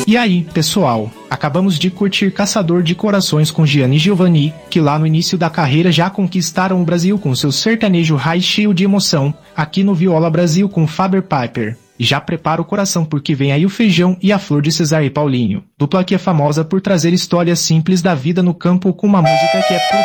E aí, pessoal, acabamos de curtir Caçador de Corações com Gianni e Giovanni, que lá no início da carreira já conquistaram o Brasil com seu sertanejo raiz cheio de emoção, aqui no Viola Brasil com Faber Piper. E já prepara o coração porque vem aí o Feijão e a Flor de Cesar e Paulinho, dupla que é famosa por trazer histórias simples da vida no campo com uma música que é puro